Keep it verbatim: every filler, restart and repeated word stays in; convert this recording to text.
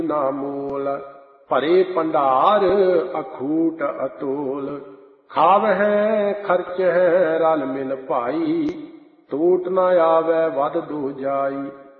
ਨਾ ਮੋਲ। ਭਰੇ ਭੰਡਾਰ ਅਖੂਟ ਅਤੋਲ। ਖਾਵਹਿ ਖਰਚਹਿ ਰਲ ਮਿਲ ਭਾਈ। ਟੋਟ ਨਾ ਆਵੈ ਵਧ ਦੋ ਜਾਈ।